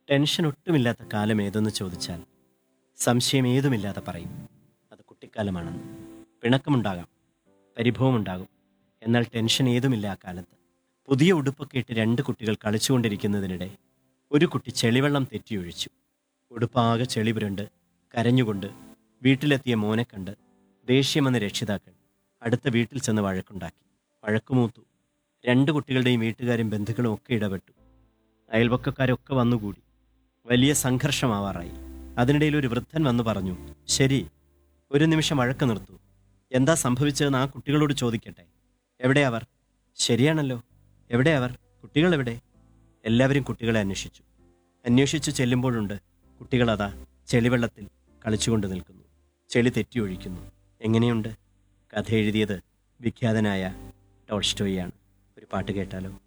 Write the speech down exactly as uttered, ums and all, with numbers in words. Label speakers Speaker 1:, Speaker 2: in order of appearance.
Speaker 1: Tension ഒട്ടുമില്ലാത്ത കാലം ഏതെന്ന് ചോദിച്ചാൽ സംശയം ഏതുമില്ലാതെ പറയും അത് കുട്ടിക്കാലമാണെന്ന്. പിണക്കമുണ്ടാകാം, പരിഭവമുണ്ടാകും, എന്നാൽ ടെൻഷൻ ഏതുമില്ല ആ കാലത്ത്. പുതിയ ഉടുപ്പൊക്കെ ഇട്ട് രണ്ട് കുട്ടികൾ കളിച്ചുകൊണ്ടിരിക്കുന്നതിനിടെ ഒരു കുട്ടി ചെളിവെള്ളം തെറ്റിയൊഴിച്ചു. ഉടുപ്പാകെ ചെളി പുരണ്ട് കരഞ്ഞുകൊണ്ട് വീട്ടിലെത്തിയ മോനെ കണ്ട് ദേഷ്യമെന്ന രക്ഷിതാക്കൾ അടുത്ത വീട്ടിൽ ചെന്ന് വഴക്കുണ്ടാക്കി. വഴക്കുമൂത്തു. രണ്ട് കുട്ടികളുടെയും വീട്ടുകാരും ബന്ധുക്കളും ഒക്കെ ഇടപെട്ടു. അയൽവക്കക്കാരൊക്കെ വന്നുകൂടി. വലിയ സംഘർഷമാവാറായി. അതിനിടയിൽ ഒരു വൃദ്ധൻ വന്നു പറഞ്ഞു, ശരി, ഒരു നിമിഷം വഴക്ക് നിർത്തൂ. എന്താ സംഭവിച്ചതെന്ന് ആ കുട്ടികളോട് ചോദിക്കട്ടെ. എവിടെ അവർ? ശരിയാണല്ലോ, എവിടെ അവർ? കുട്ടികൾ എവിടെ? എല്ലാവരും കുട്ടികളെ അന്വേഷിച്ചു. അന്വേഷിച്ചു ചെല്ലുമ്പോഴുണ്ട് കുട്ടികളതാ ചെളിവെള്ളത്തിൽ കളിച്ചുകൊണ്ട് നിൽക്കുന്നു, ചെളി തെറ്റിയൊഴിക്കുന്നു. എങ്ങനെയുണ്ട്? കഥ എഴുതിയത് വിഖ്യാതനായ ടോൾസ്റ്റോയിയാണ്. ഒരു പാട്ട് കേട്ടാലോ?